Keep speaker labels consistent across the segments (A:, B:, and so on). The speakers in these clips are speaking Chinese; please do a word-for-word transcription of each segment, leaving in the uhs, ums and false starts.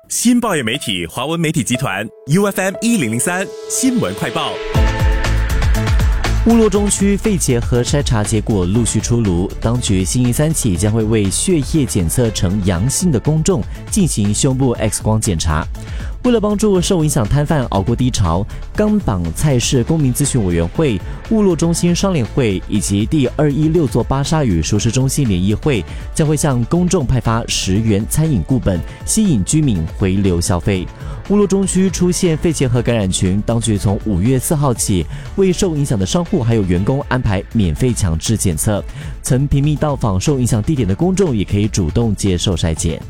A: 新报业媒体华文媒体集团 U F M 一零零三新闻快报。
B: 乌洛中区肺结核筛查结果陆续出炉，当局星期三起将会为血液检测呈阳性的公众进行胸部 X 光检查。为了帮助受影响摊贩熬过低潮，冈榜菜市公民咨询委员会、乌洛中心商联会以及第二一六座巴沙与熟食中心联谊会将会向公众派发十元餐饮顾本，吸引居民回流消费。乌洛中区出现肺结核感染群，当局从五月四号起为受影响的商户还有员工安排免费强制检测，曾频密到访受影响地点的公众也可以主动接受筛检。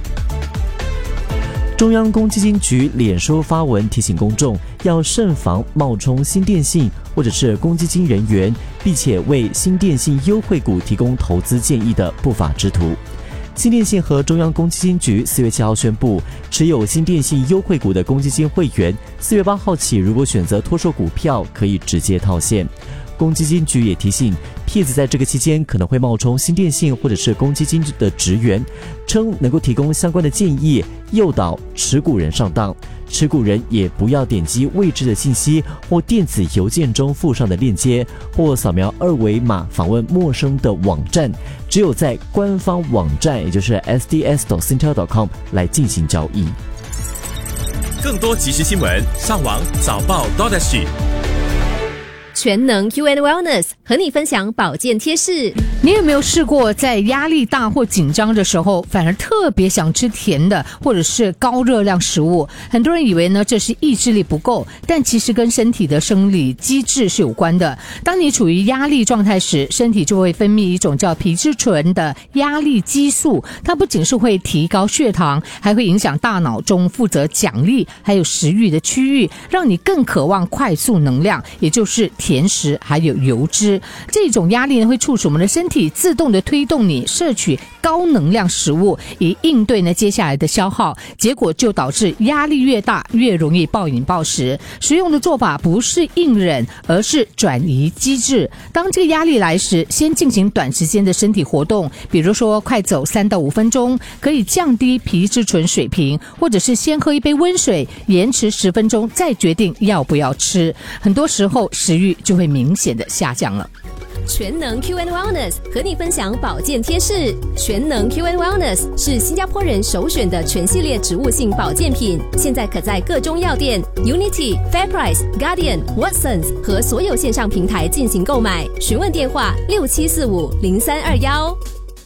B: 中央公积金局脸书发文提醒公众要慎防冒充新电信或者是公积金人员，并且为新电信优惠股提供投资建议的不法之徒。新电信和中央公积金局四月七号宣布，持有新电信优惠股的公积金会员，四月八号起如果选择脱售股票，可以直接套现。公积金局也提醒，骗子在这个期间可能会冒充新电信或者是公积金的职员，称能够提供相关的建议，诱导持股人上当。持股人也不要点击未知的信息或电子邮件中附上的链接，或扫描二维码访问陌生的网站，只有在官方网站，也就是 S D S 点 Singtel 点 com 来进行交易。
A: 更多即时新闻，上网早报 .S G。
C: 全能 Q and Wellness 和你分享保健贴士。
D: 你有没有试过在压力大或紧张的时候，反而特别想吃甜的或者是高热量食物？很多人以为呢这是意志力不够，但其实跟身体的生理机制是有关的。当你处于压力状态时，身体就会分泌一种叫皮质醇的压力激素，它不仅是会提高血糖，还会影响大脑中负责奖励还有食欲的区域，让你更渴望快速能量，也就是甜食还有油脂。这种压力呢会促使我们的身体自动的推动你摄取高能量食物，以应对呢接下来的消耗，结果就导致压力越大越容易暴饮暴食。实用的做法不是硬忍，而是转移机制。当这个压力来时，先进行短时间的身体活动，比如说快走三到五分钟，可以降低皮质醇水平，或者是先喝一杯温水，延迟十分钟再决定要不要吃。很多时候食欲就会明显的下降了。
C: 全能 Q and Wellness 和你分享保健贴士。全能 Q and Wellness 是新加坡人首选的全系列植物性保健品，现在可在各中药店、Unity、Fairprice、Guardian、Watsons 和所有线上平台进行购买。询问电话六七四五零三二幺。